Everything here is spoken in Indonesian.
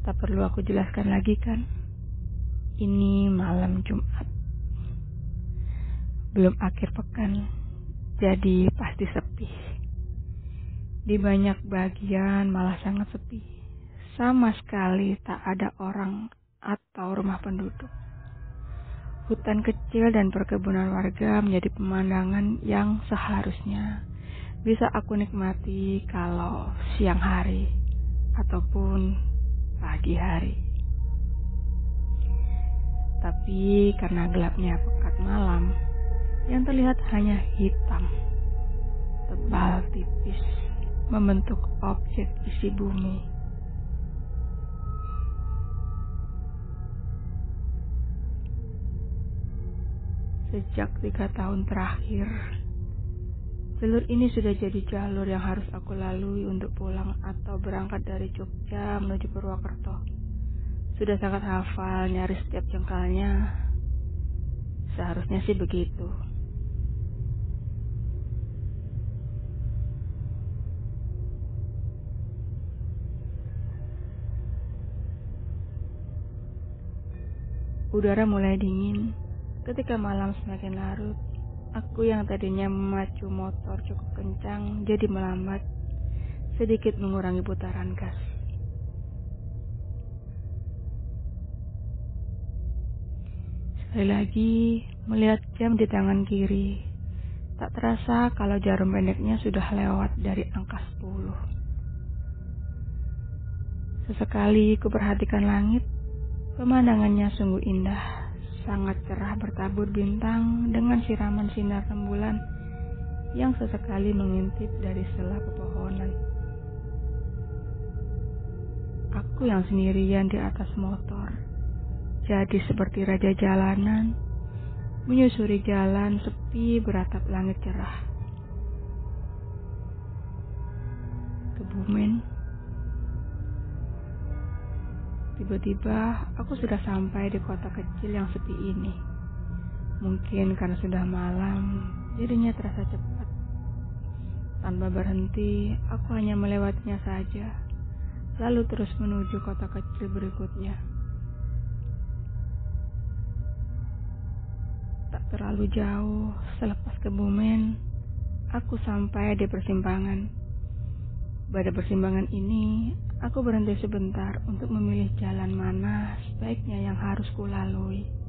Tak perlu aku jelaskan lagi kan? Ini malam Jumat. Belum akhir pekan, jadi pasti sepi. Di banyak bagian malah sangat sepi. Sama sekali tak ada orang atau rumah penduduk. Hutan kecil dan perkebunan warga menjadi pemandangan yang seharusnya bisa aku nikmati kalau siang hari ataupun pagi hari. Tapi karena gelapnya pekat malam, yang terlihat hanya hitam, tebal tipis, membentuk objek isi bumi. Sejak 3 tahun terakhir, jalur ini sudah jadi jalur yang harus aku lalui untuk pulang atau berangkat dari Jogja menuju Purwokerto. Sudah sangat hafal nyaris setiap jengkalnya. Seharusnya sih begitu. Udara mulai dingin ketika malam semakin larut. Aku yang tadinya memacu motor cukup kencang jadi melambat, sedikit mengurangi putaran gas. Sekali lagi melihat jam di tangan kiri, tak terasa kalau jarum pendeknya sudah lewat dari angka 10. Sesekali ku perhatikan langit, pemandangannya sungguh indah. Sangat cerah bertabur bintang dengan siraman sinar rembulan yang sesekali mengintip dari sela pepohonan. Aku yang sendirian di atas motor, jadi seperti raja jalanan, menyusuri jalan sepi beratap langit cerah. Kebumen. Tiba-tiba aku sudah sampai di kota kecil yang sepi ini. Mungkin karena sudah malam, jadinya terasa cepat. Tanpa berhenti, aku hanya melewatinya saja, lalu terus menuju kota kecil berikutnya. Tak terlalu jauh, selepas Kebumen, aku sampai di persimpangan. Pada persimpangan ini, aku berhenti sebentar untuk memilih jalan mana sebaiknya yang harus kulalui.